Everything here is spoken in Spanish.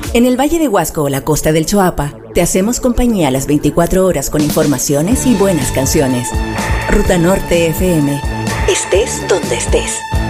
En el Valle de Huasco o la costa del Choapa, te hacemos compañía las 24 horas con informaciones y buenas canciones. Ruta Norte FM. Estés donde estés.